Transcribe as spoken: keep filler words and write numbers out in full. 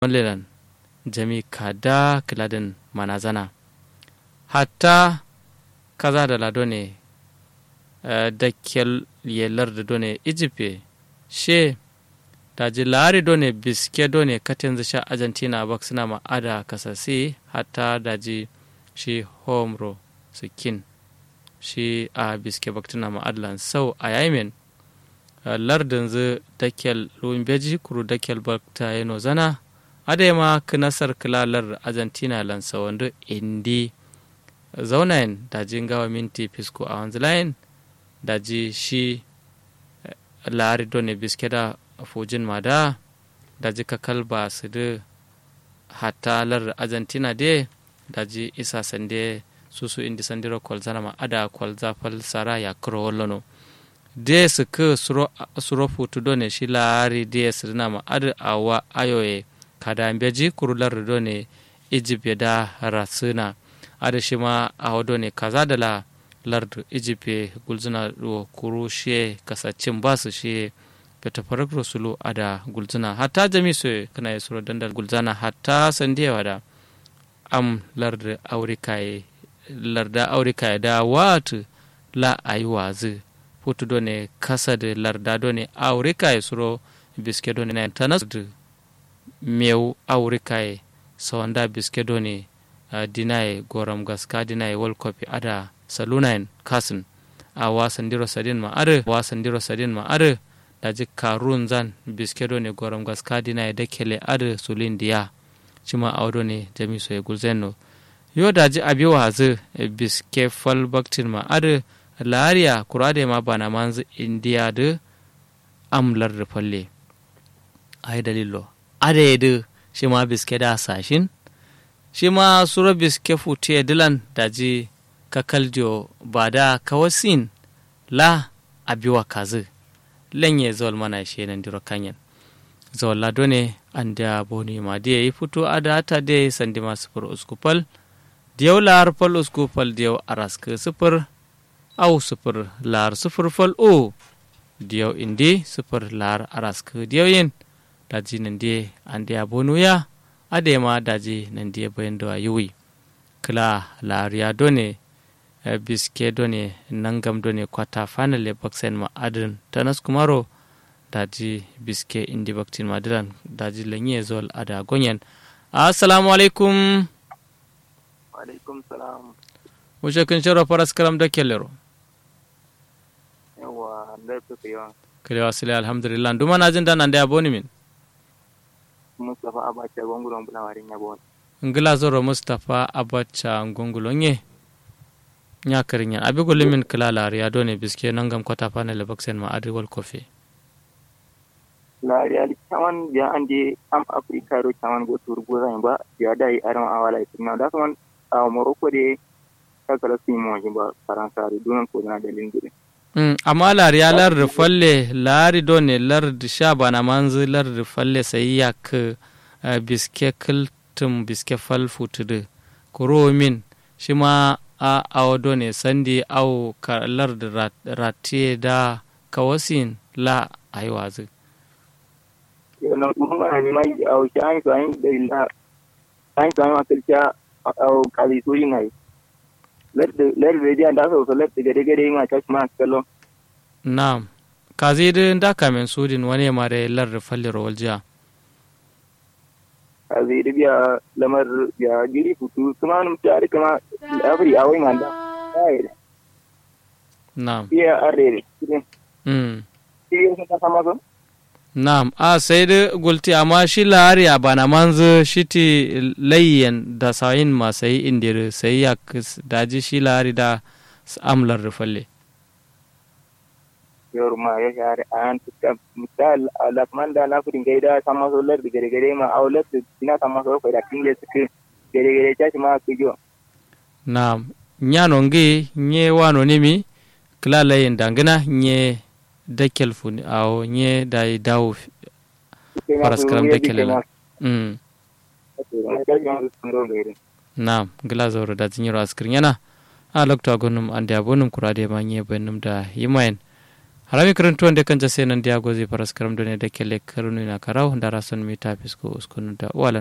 lelan jami kada kiladin manazana hatta kaza da ladone da kel yelar da done ijipe she daji lari done biske done katin sha argentina baksina ma ada kasasi hatta daji shi homro sikin shi a biske baktina ma adlan sau a yayin lardin zu dakel ruwan beji kuru dakel bakta yano zana adema kinasar kilalar argentina lansa wando indi zaunayin daji gawa minti fisko a wanzilayin daji shi lari done biske da fujin mada daji kakal ba su da hatta lar argentina de daji isa sande susu indi sandiro kwalzana ma ada kwalza fal sara ya kuro wallono de su ka suro suro futu done shi lari de su na ma ada awa ayoye kada beji kurular done egypt da rasuna ada shi ma awo done kaza da la lard egypt gulzuna do kurushe kasacin basu shi beta farak rasulu ada gulzuna hatta jamisu kana yasuro dandal gulzana hatta sandewa da am lard aurikaye larda aurikaye da watu la aiwazi futu done kasa de larda done aurikaye suro biske done na tanas meu aurikaye sawanda biske done uh, dinaye goram gaska dinaye world cup ada salunain kasin a wasan diro sadin ma are wasan diro sadin ma are daji karun zan biske done goram gaska dinaye dakele are sulin diya cima audo ne jamiso ya gulzeno yo daji abi wazu biske fal baktin ma are lariya kurade ma bana manzu indiya de amlar da falle ai dalilo ade de shi ma biske da sashin shi ma sura biske fute dilan daji kakaljo bada kawasin la abiwa kazu lenye zol mana shi nan diro kanyan zol la done anda boni ma de yi fito ada ta de sandi ma sufur uskupal diyaw lar fal uskupal diyaw araska sufur au sufur lar sufur fal o diyaw indi sufur lar araska diyaw yin daji nan de ande abonu ya ade ma daji nan de bayan da yuwi kala lar ya done biske done nangam done kwata fanale baksen ma adin tanas kumaro daji biske indi baktin madiran daji lanye zol ada gonyen assalamu alaikum wa alaikum salam wuce kun shara faras karam da kellero yawa da kuke yawa kale wasile alhamdulillah duma na jin dan da aboni min mustafa abacha gongulon bulawarin yabon ngila zoro mustafa abacha gongulon ye nya karinya abi golimin kala lariya done biske nangam kwata fanale baksen ma adri wal kofi la reali kaman ya ande am afrika ro kaman go turgo zan ba ya dai aran awala itina da kaman a morocco de kala simo ba faransa ri dunan ko na dalin dire mm amma la rialar da falle lari done lar da sha bana manzu lar da falle sai yak biske kultum biske fal futude koro min shima a awodo ne sandi au lar da ratiye da kawasin la aiwazu yana kuma ne mai au shan kan da illa kan kan akalcha au kali suri nai lar lar vedia da so lar gade gade ma ta ma kallo na'am kazi da da kamen sudin wani mare lar falle rolja kazi da biya lamar ya giri futu kuma mun tare kuma afri awai manda ai na'am iya arre mm iya ta sama so Na'am, a sai da gulti amma shi lari a bana manzu shiti layyan da sayin masu yi indiri sai ya daji shi lari da amlar rufalle. Yawar ma ya shahara a yan tuka misal a lafman da na kudin gaida sama solar da gare-gare ma a wular da sina sama solar kwa da kinle suke gare-gare ta shi ma su gyo. Na'am, nyano ngi nye wano nimi kila layyan dangana nye dakel funi awo nye dai dawo paraskram dakelela mm na gila zoro da jinyiro askrinyana a lokto agonum ande abonum kurade ma nye benum da yimayen harami karantu wanda kan jase nan dia gozi paras karam done da kelle karunu na karau ndara son mi tapis ko uskunu da wala